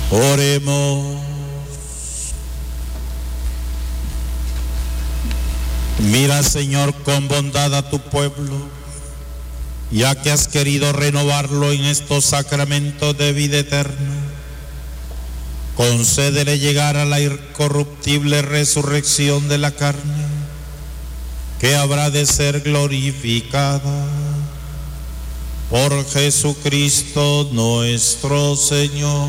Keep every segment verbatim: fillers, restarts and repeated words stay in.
Oremos. Mira, Señor, con bondad a tu pueblo, ya que has querido renovarlo en estos sacramentos de vida eterna. Concédele llegar a la incorruptible resurrección de la carne, que habrá de ser glorificada por Jesucristo nuestro Señor.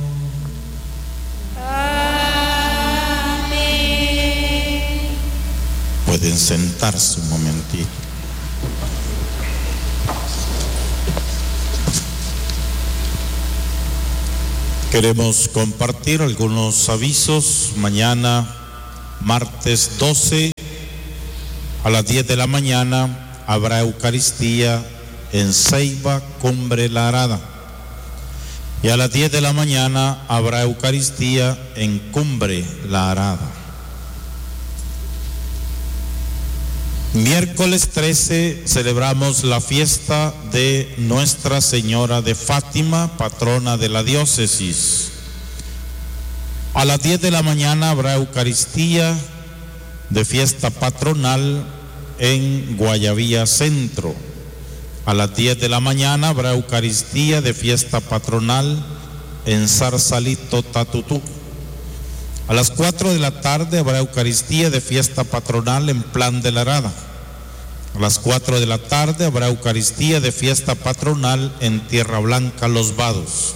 Pueden sentarse un momentito. Queremos compartir algunos avisos. Mañana, martes doce, a las diez de la mañana, habrá Eucaristía en Ceiba, Cumbre La Arada. Y a las diez de la mañana habrá Eucaristía en Cumbre La Arada. Miércoles trece celebramos la fiesta de Nuestra Señora de Fátima, patrona de la diócesis. A las diez de la mañana habrá Eucaristía de fiesta patronal en Guayavía Centro. A las diez de la mañana habrá Eucaristía de fiesta patronal en Zarzalito, Tatutú. A las cuatro de la tarde habrá Eucaristía de fiesta patronal en Plan de la Arada. A las cuatro de la tarde habrá Eucaristía de fiesta patronal en Tierra Blanca, Los Vados.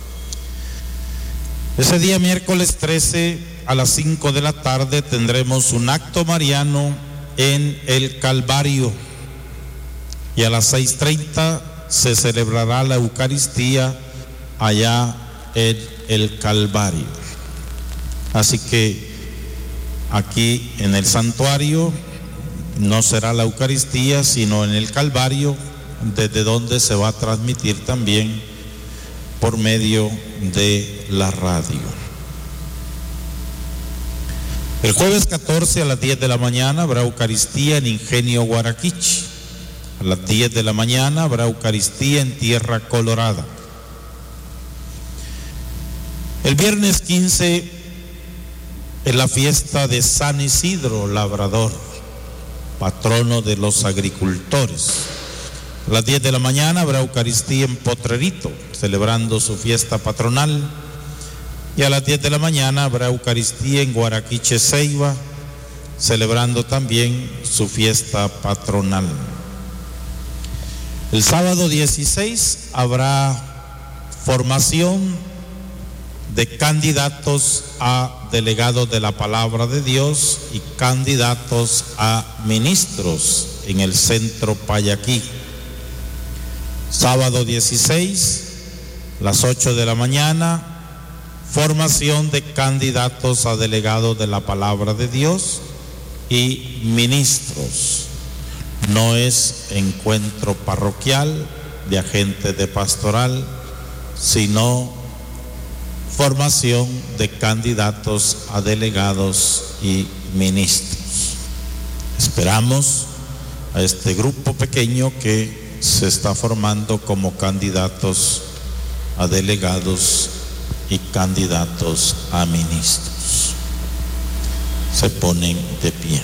Ese día, miércoles trece, a las cinco de la tarde, tendremos un acto mariano en el Calvario. Y a las seis treinta se celebrará la Eucaristía allá en el Calvario. Así que aquí en el santuario no será la Eucaristía, sino en el Calvario, desde donde se va a transmitir también por medio de la radio. El jueves catorce a las diez de la mañana habrá Eucaristía en Ingenio Guaraquichi. A las diez de la mañana habrá Eucaristía en Tierra Colorada. El viernes quince es la fiesta de San Isidro Labrador, patrono de los agricultores. A las diez de la mañana habrá Eucaristía en Potrerito, celebrando su fiesta patronal. Y a las diez de la mañana habrá Eucaristía en Guaraquiche, Ceiba, celebrando también su fiesta patronal. El sábado dieciséis habrá formación de candidatos a delegados de la Palabra de Dios y candidatos a ministros en el Centro Payaquí. Sábado dieciséis, las ocho de la mañana, formación de candidatos a delegados de la Palabra de Dios y ministros. No es encuentro parroquial de agentes de pastoral, sino formación de candidatos a delegados y ministros. Esperamos a este grupo pequeño que se está formando como candidatos a delegados y candidatos a ministros. Se ponen de pie.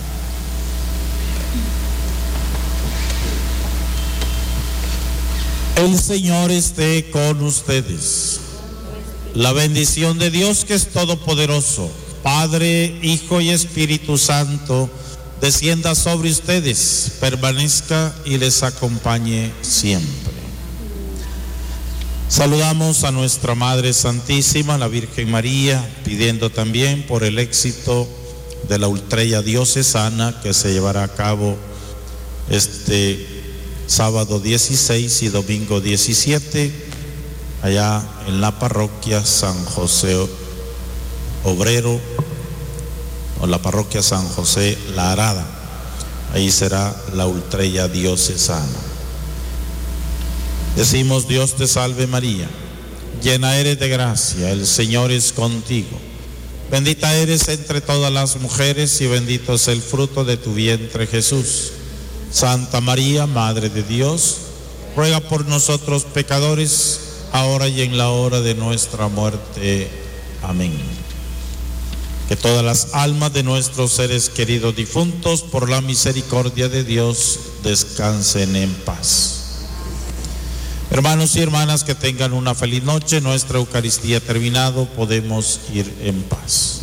El Señor esté con ustedes. La bendición de Dios, que es todopoderoso, Padre, Hijo y Espíritu Santo, descienda sobre ustedes, permanezca y les acompañe siempre. Saludamos a nuestra Madre Santísima, la Virgen María, pidiendo también por el éxito de la ultrella diocesana que se llevará a cabo este sábado dieciséis y domingo diecisiete, allá en la parroquia San José Obrero, o la parroquia San José La Arada. Ahí será la ultrella diocesana. Decimos: Dios te salve María, llena eres de gracia, el Señor es contigo. Bendita eres entre todas las mujeres y bendito es el fruto de tu vientre, Jesús. Santa María, Madre de Dios, ruega por nosotros pecadores, ahora y en la hora de nuestra muerte. Amén. Que todas las almas de nuestros seres queridos difuntos, por la misericordia de Dios, descansen en paz. Hermanos y hermanas, que tengan una feliz noche. Nuestra Eucaristía ha terminado, podemos ir en paz.